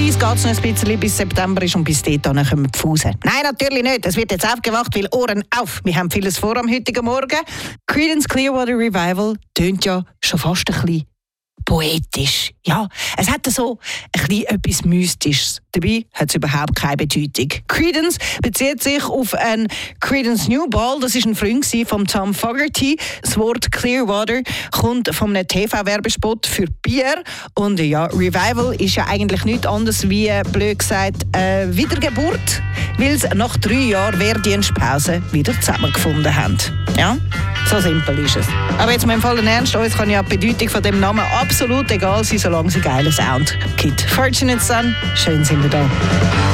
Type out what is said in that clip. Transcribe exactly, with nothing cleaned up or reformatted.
Glücklicherweise geht es noch ein bisschen bis September ist und bis dahin können wir pfusen. Nein, natürlich nicht. Es wird jetzt aufgewacht, weil Ohren auf. Wir haben vieles vor am heutigen Morgen. Creedence Clearwater Revival tönt ja schon fast ein bisschen poetisch. Ja, es hat so ein bisschen etwas Mystisches. Dabei hat es überhaupt keine Bedeutung. Creedence bezieht sich auf einen Creedence Newball. Das war ein Freund von Tom Fogerty. Das Wort Clearwater kommt von einem T V-Werbespot für Bier. Und ja, Revival ist ja eigentlich nichts anderes wie, blöd gesagt, eine Wiedergeburt, weil sie nach drei Jahren Wehrdienstpause wieder zusammengefunden haben. Ja, so simpel ist es. Aber jetzt mal im vollen Ernst, uns kann ja die Bedeutung von dem Namen absolut egal sein, solange sie geilen Sound gibt. Fortunate Son, schön sind wir da.